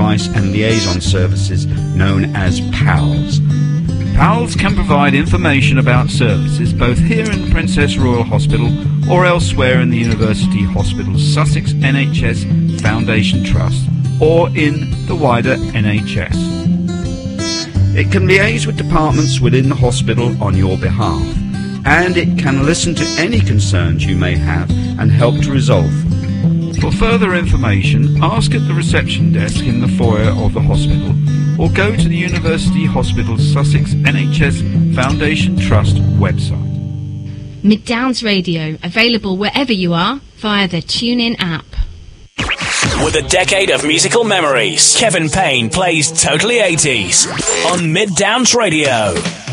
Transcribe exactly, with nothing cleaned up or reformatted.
advice and liaison services known as P A L S. P A L S can provide information about services both here in Princess Royal Hospital or elsewhere in the University Hospital Sussex N H S Foundation Trust or in the wider N H S. It can liaise with departments within the hospital on your behalf, and it can listen to any concerns you may have and help to resolve them. For further information, ask at the reception desk in the foyer of the hospital or go to the University Hospital Sussex N H S Foundation Trust website. Mid Downs Radio, available wherever you are via the TuneIn app. With a decade of musical memories, Kevin Payne plays Totally eighties on Mid Downs Radio.